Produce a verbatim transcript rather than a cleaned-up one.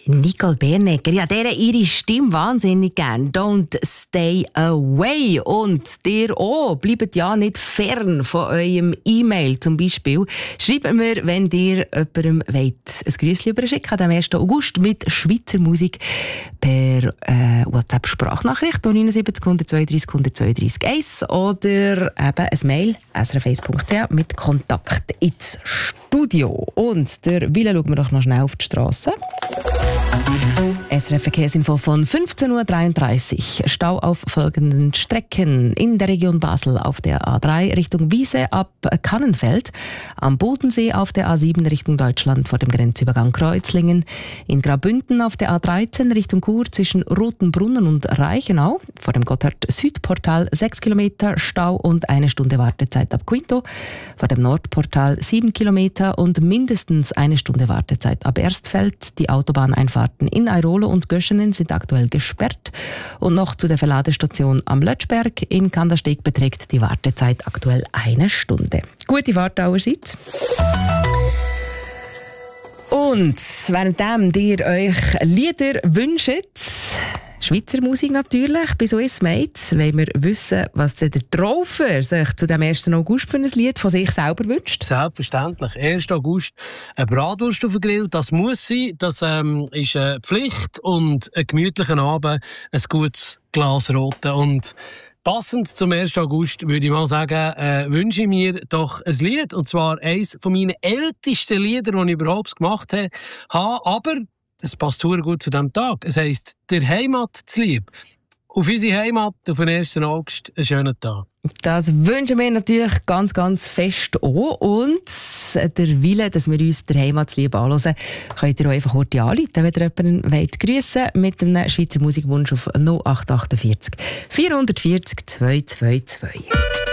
Nicole Bernecker, ja, der ihre Stimme wahnsinnig gern. Don't stay away. Und dir auch, bleibt ja nicht fern von eurem E-Mail zum Beispiel. Schreibt mir, wenn ihr jemandem wollt, ein Grüßchen überschicken am ersten August mit Schweizer Musik per äh, WhatsApp-Sprachnachricht null neun sieben null zwei drei null zwei drei eins oder eben ein Mail s r f eins punkt c h mit Kontakt ins Studio. Und der Wille schauen wir doch noch schnell auf die Strasse. S R F-Verkehrsinfo von fünfzehn Uhr dreiunddreißig. Stau auf folgenden Strecken. In der Region Basel auf der A drei Richtung Wiese ab Kannenfeld. Am Bodensee auf der A sieben Richtung Deutschland vor dem Grenzübergang Kreuzlingen. In Graubünden auf der A dreizehn Richtung Chur zwischen Rotenbrunnen und Reichenau. Vor dem Gotthard-Südportal sechs Kilometer Stau und eine Stunde Wartezeit ab Quinto. Vor dem Nordportal sieben Kilometer und mindestens eine Stunde Wartezeit ab Erstfeld. Die Autobahneinfahrten in Airolo und Göschenen sind aktuell gesperrt. Und noch zu der Verladestation am Lötschberg in Kandersteg beträgt die Wartezeit aktuell eine Stunde. Gute Fahrt allerseits. Und währenddem ihr euch Lieder wünscht, Schweizer Musik natürlich, bei so ist es, wollen wir wissen, was der Traufer sich zu dem ersten August für ein Lied von sich selber wünscht. Selbstverständlich. ersten August eine Bratwurst auf den Grill, das muss sein, das ähm, ist eine Pflicht und einen gemütlichen Abend, ein gutes Glas Rote. Und passend zum ersten August würde ich mal sagen, äh, wünsche ich mir doch ein Lied, und zwar eines von meinen ältesten Lieder, die ich überhaupt gemacht habe, aber es passt sehr gut zu diesem Tag. Es heisst «Der Heimat zu lieb». Auf unsere Heimat, auf den ersten August, einen schönen Tag. Das wünschen wir natürlich ganz, ganz fest auch. Und der Wille, dass wir uns der Heimat zu lieb anhören, könnt ihr auch einfach heute anrufen, wenn ihr jemanden wollt grüssen mit einem Schweizer Musikwunsch auf null acht acht vier vier vier null zwei zwei zwei.